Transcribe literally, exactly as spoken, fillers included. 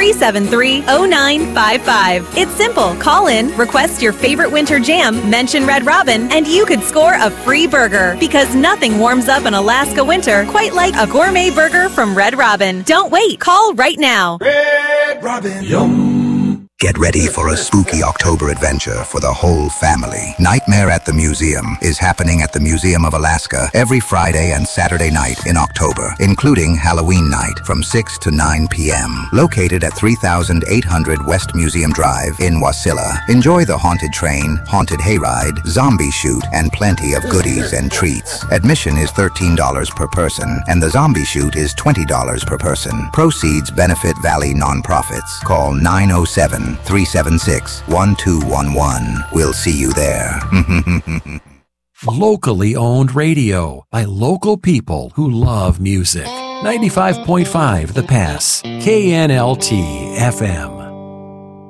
three seven three, oh nine five five. It's simple. Call in, request your favorite winter jam, mention Red Robin, and you could score a free burger. Because nothing warms up an Alaska winter quite like a gourmet burger from Red Robin. Don't wait. Call right now. Red Robin. Yum. Get ready for a spooky October adventure for the whole family. Nightmare at the Museum is happening at the Museum of Alaska every Friday and Saturday night in October, including Halloween night from six to nine p.m. Located at three thousand eight hundred West Museum Drive in Wasilla. Enjoy the haunted train, haunted hayride, zombie shoot, and plenty of goodies and treats. Admission is thirteen dollars per person, and the zombie shoot is twenty dollars per person. Proceeds benefit Valley nonprofits. Call nine oh seven, three seven six, one two one one. We'll see you there. Locally owned radio by local people who love music. ninety-five point five The Pass, K N L T F M.